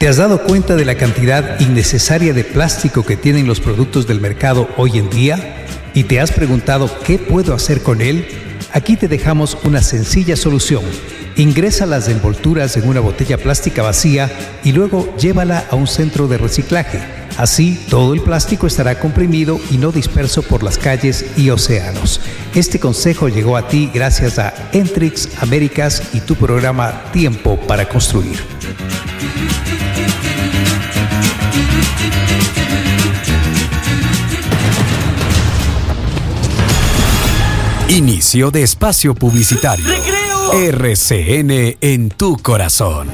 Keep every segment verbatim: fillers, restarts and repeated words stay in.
¿Te has dado cuenta de la cantidad innecesaria de plástico que tienen los productos del mercado hoy en día? ¿Y te has preguntado qué puedo hacer con él? Aquí te dejamos una sencilla solución. Ingresa las envolturas en una botella plástica vacía y luego llévala a un centro de reciclaje. Así, todo el plástico estará comprimido y no disperso por las calles y océanos. Este consejo llegó a ti gracias a Entrix Américas y tu programa Tiempo para Construir. Inicio de espacio publicitario. ¡Recreo! R C N en tu corazón.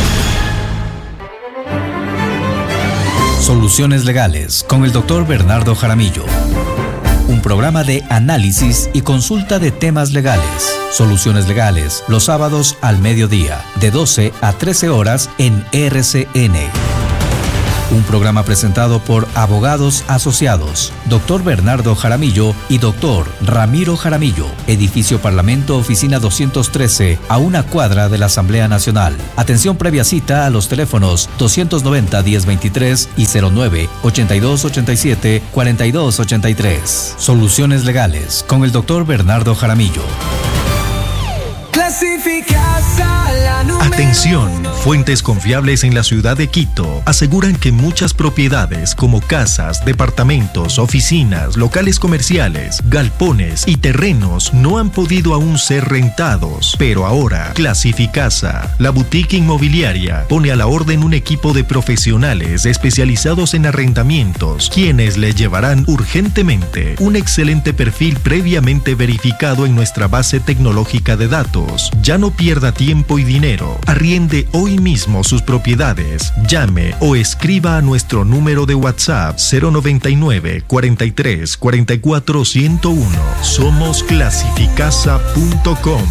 Soluciones Legales con el doctor Bernardo Jaramillo. Un programa de análisis y consulta de temas legales. Soluciones Legales, los sábados al mediodía, de doce a trece horas en R C N. Un programa presentado por abogados asociados, doctor Bernardo Jaramillo y doctor Ramiro Jaramillo, Edificio Parlamento, oficina doscientos trece, a una cuadra de la Asamblea Nacional. Atención previa cita a los teléfonos doscientos noventa, diez veintitrés y cero nueve, ochenta y dos ochenta y siete, cuarenta y dos ochenta y tres. Soluciones Legales con el doctor Bernardo Jaramillo. Atención, fuentes confiables en la ciudad de Quito aseguran que muchas propiedades como casas, departamentos, oficinas, locales comerciales, galpones y terrenos no han podido aún ser rentados. Pero ahora, Clasificasa, la boutique inmobiliaria, pone a la orden un equipo de profesionales especializados en arrendamientos, quienes le llevarán urgentemente un excelente perfil previamente verificado en nuestra base tecnológica de datos. Ya no pierda tiempo y dinero. Arriende hoy mismo sus propiedades. Llame o escriba a nuestro número de WhatsApp cero noventa y nueve, cuarenta y tres, cuarenta y cuatro, ciento uno. Somos clasificasa punto com.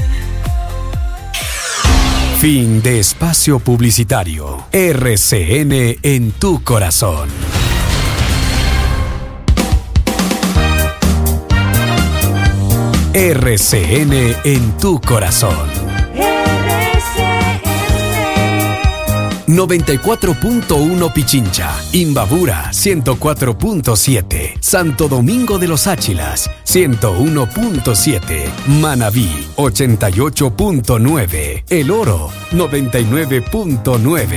Fin de espacio publicitario. R C N en tu corazón. R C N en tu corazón. noventa y cuatro punto uno Pichincha, Imbabura ciento cuatro punto siete, Santo Domingo de los Áchilas ciento uno punto siete, Manabí ochenta y ocho punto nueve, El Oro noventa y nueve punto nueve.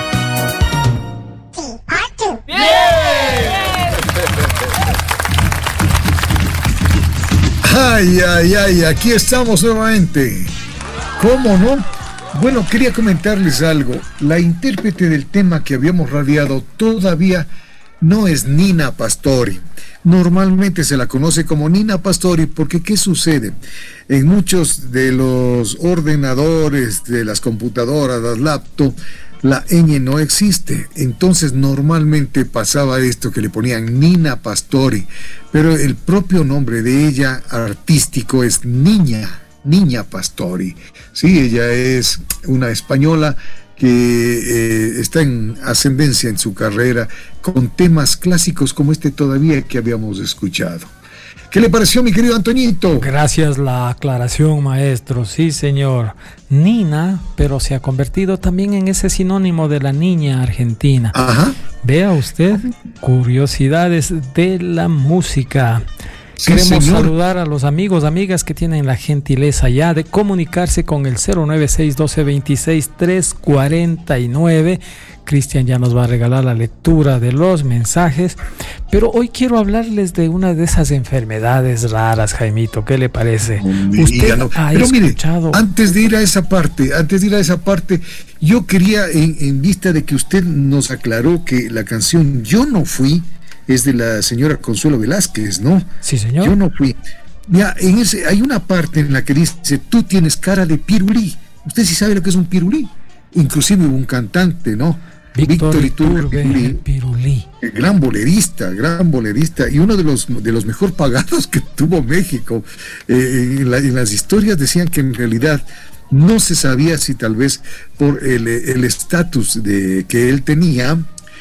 Ay, ay, ay, aquí estamos nuevamente. ¿Cómo no? Bueno, quería comentarles algo. La intérprete del tema que habíamos radiado todavía no es Nina Pastori. Normalmente se la conoce como Nina Pastori porque ¿qué sucede? En muchos de los ordenadores, de las computadoras, las laptops, la ñ no existe. Entonces normalmente pasaba esto que le ponían Nina Pastori, pero el propio nombre de ella artístico es Niña. Niña Pastori, sí, ella es una española que eh, está en ascendencia en su carrera con temas clásicos como este todavía que habíamos escuchado. ¿Qué le pareció, mi querido Antoñito? Gracias la aclaración, maestro. Sí, señor. Nina, pero se ha convertido también en ese sinónimo de la niña argentina. Ajá. Vea usted, curiosidades de la música. Sí, Queremos señor. saludar a los amigos, amigas que tienen la gentileza ya de comunicarse con el cero nueve seis, doce, veintiséis, tres cuarenta y nueve. Cristian ya nos va a regalar la lectura de los mensajes, pero hoy quiero hablarles de una de esas enfermedades raras, Jaimito. ¿Qué le parece? Usted no. ha Pero mire, escuchado... antes de ir a esa parte, antes de ir a esa parte, yo quería, en, en vista de que usted nos aclaró que la canción Yo no fui es de la señora Consuelo Velázquez, ¿no? Sí, señor. Yo no fui. Ya, en ese, hay una parte en la que dice, tú tienes cara de pirulí. Usted sí sabe lo que es un pirulí. Inclusive un cantante, ¿no? Víctor Iturbe Pirulí. Pirulí. Gran bolerista, gran bolerista, y uno de los de los mejor pagados que tuvo México. Eh, en, la, en las historias decían que en realidad no se sabía si tal vez por el el estatus de que él tenía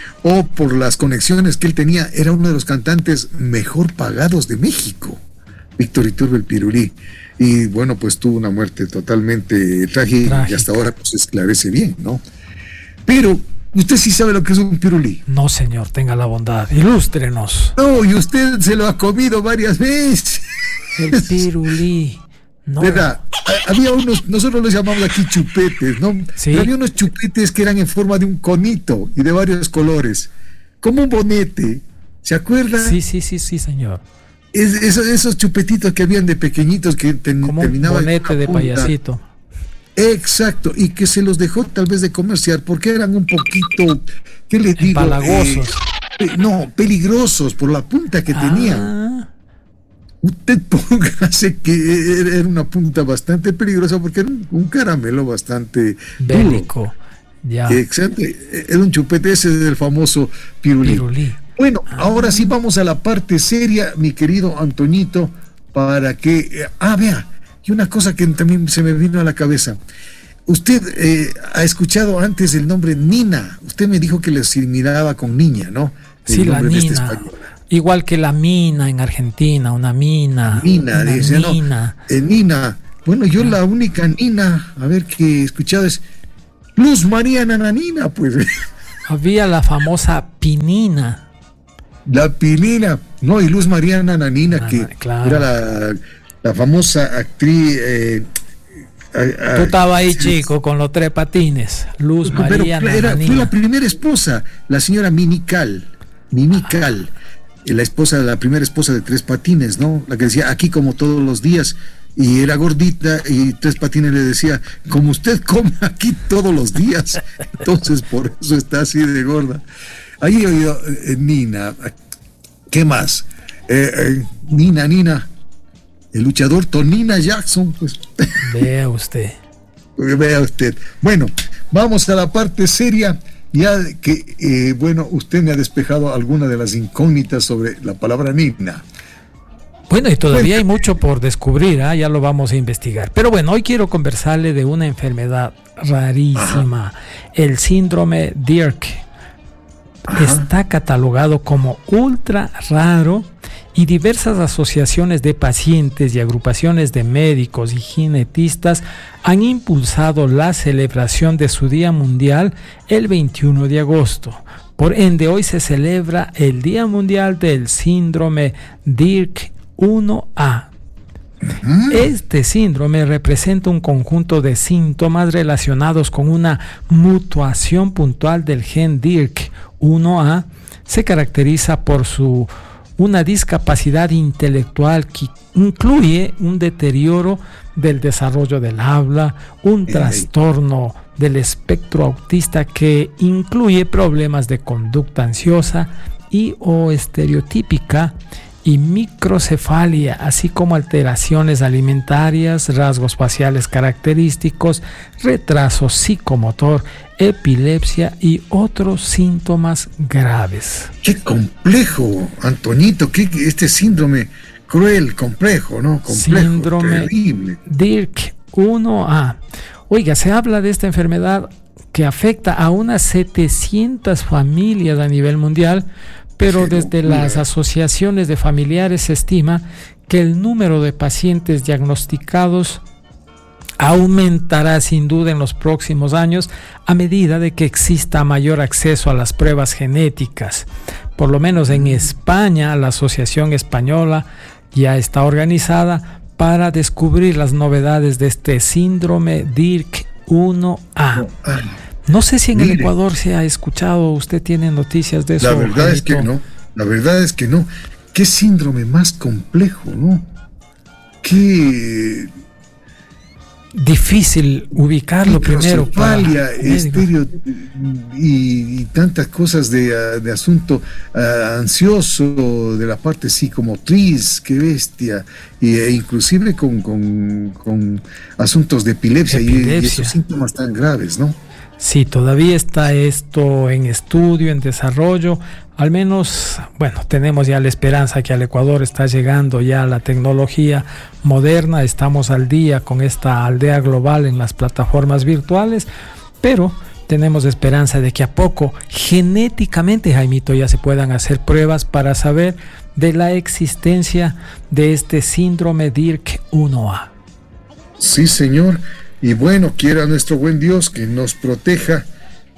o por las conexiones que él tenía, era uno de los cantantes mejor pagados de México, Víctor Iturbe el Pirulí. Y bueno, pues tuvo una muerte totalmente trágica, trágica. Y hasta ahora pues se esclarece bien, ¿no? Pero ¿Usted sí sabe lo que es un pirulí? No, señor, tenga la bondad, ilústrenos. No, y usted se lo ha comido varias veces. El pirulí. No. ¿Verdad? Había unos, nosotros los llamamos aquí chupetes, ¿no? Sí. Pero había unos chupetes que eran en forma de un conito y de varios colores, como un bonete. ¿Se acuerda? Sí, sí, sí, sí, señor. Es, esos, esos chupetitos que habían de pequeños que ten, como terminaban un bonete de punta. payasito. Exacto, y que se los dejó tal vez de comerciar porque eran un poquito, ¿qué les digo? Empalagosos. Eh, no, peligrosos por la punta que ah. tenían. Usted póngase que era una punta bastante peligrosa porque era un, un caramelo bastante bélico. Duro. Ya. Exacto, era un chupete ese del famoso pirulí. pirulí. Bueno, ah. ahora sí vamos a la parte seria, mi querido Antoñito, para que... Ah, vea, y una cosa que también se me vino a la cabeza. Usted eh, ha escuchado antes el nombre Nina. Usted me dijo que les miraba con niña, ¿no? El sí, la Nina. Igual que la mina en Argentina, una mina. Nina, una dice, Nina. No, eh, Nina. Bueno, yo la única Nina, a ver, que he escuchado es Luz María Nananina, pues. Había la famosa Pinina. La Pinina, no, y Luz María Nananina, Nana, que claro. era la, la famosa actriz. Eh, a, a, Tú estabas ahí, sí, chico, con los tres patines. Luz no, María pero era, Nananina. Fue la primera esposa, la señora Minical. Minical. Ah. La esposa, la primera esposa de Tres Patines, ¿no? La que decía aquí como todos los días, y era gordita, y Tres Patines le decía, como usted come aquí todos los días, entonces por eso está así de gorda. Ahí he oído eh, Nina, ¿qué más? Eh, eh, Nina, Nina, el luchador Tonina Jackson, pues. Vea usted. Vea usted. Bueno, vamos a la parte seria. Ya que, eh, bueno, usted me ha despejado alguna de las incógnitas sobre la palabra Nina. Bueno, y todavía bueno, hay mucho por descubrir, ¿eh? Ya lo vamos a investigar. Pero bueno, hoy quiero conversarle de una enfermedad rarísima, ajá. el síndrome Dirk. Ajá. Está catalogado como ultra raro y diversas asociaciones de pacientes y agrupaciones de médicos y genetistas han impulsado la celebración de su Día Mundial el veintiuno de agosto. Por ende, hoy se celebra el Día Mundial del Síndrome Dirk uno A. Este síndrome representa un conjunto de síntomas relacionados con una mutación puntual del gen Dirk uno A. Se caracteriza por su una discapacidad intelectual que incluye un deterioro del desarrollo del habla, un trastorno del espectro autista que incluye problemas de conducta ansiosa y o estereotípica y microcefalia, así como alteraciones alimentarias, rasgos faciales característicos, retraso psicomotor, epilepsia y otros síntomas graves. Qué complejo, Antoñito, que este síndrome cruel, complejo, ¿no? Complejo, síndrome terrible. Dirk uno A. Oiga, se habla de esta enfermedad que afecta a unas setecientas familias a nivel mundial, pero desde las asociaciones de familiares se estima que el número de pacientes diagnosticados aumentará sin duda en los próximos años a medida de que exista mayor acceso a las pruebas genéticas. Por lo menos en España, la Asociación Española ya está organizada para descubrir las novedades de este síndrome Dirk uno A. No sé si en Mire, el Ecuador se ha escuchado, usted tiene noticias de eso. La verdad Janito. es que no, la verdad es que no. Qué síndrome más complejo, ¿no? Qué difícil ubicarlo primero. Para estéreo y, y tantas cosas de, de asunto uh, ansioso, de la parte psicomotriz, qué bestia, y, e inclusive con, con, con asuntos de epilepsia, epilepsia. Y, y esos síntomas tan graves, ¿no? Sí, todavía está esto en estudio, en desarrollo. Al menos, bueno, tenemos ya la esperanza que al Ecuador está llegando ya la tecnología moderna. Estamos al día con esta aldea global en las plataformas virtuales, pero tenemos esperanza de que a poco, genéticamente, Jaimito, ya se puedan hacer pruebas para saber de la existencia de este síndrome Dirk uno A. Sí, señor. Y bueno, quiera nuestro buen Dios que nos proteja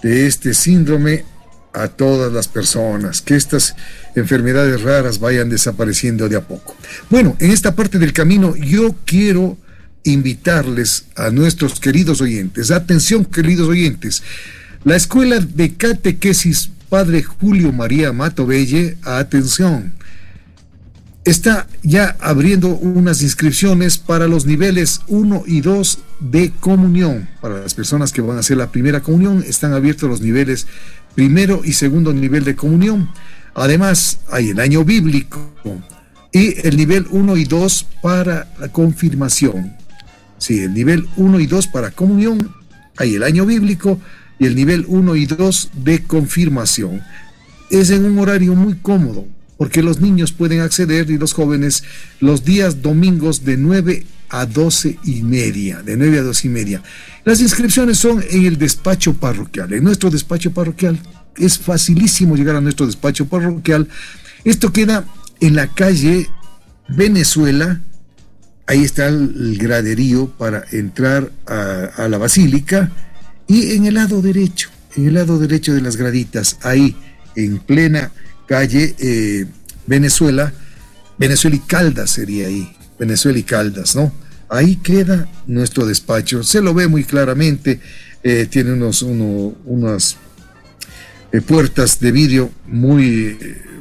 de este síndrome a todas las personas, que estas enfermedades raras vayan desapareciendo de a poco. Bueno, en esta parte del camino yo quiero invitarles a nuestros queridos oyentes. Atención, queridos oyentes. La Escuela de Catequesis Padre Julio María Matovelle, atención, está ya abriendo unas inscripciones para los niveles uno y dos de comunión. Para las personas que van a hacer la primera comunión, están abiertos los niveles primero y segundo nivel de comunión. Además, hay el año bíblico y el nivel uno y dos para la confirmación. Sí, el nivel uno y dos para comunión, hay el año bíblico y el nivel uno y dos de confirmación. Es en un horario muy cómodo, porque los niños pueden acceder y los jóvenes los días domingos de nueve a doce y media, de nueve a doce y media. Las inscripciones son en el despacho parroquial, en nuestro despacho parroquial. Es facilísimo llegar a nuestro despacho parroquial. Esto queda en la calle Venezuela. Ahí está el graderío para entrar a, a la basílica, y en el lado derecho, en el lado derecho de las graditas, ahí en plena calle eh, Venezuela, Venezuela y Caldas sería ahí, Venezuela y Caldas, ¿no? Ahí queda nuestro despacho, se lo ve muy claramente, eh, tiene unos, uno, unas eh, puertas de vidrio muy,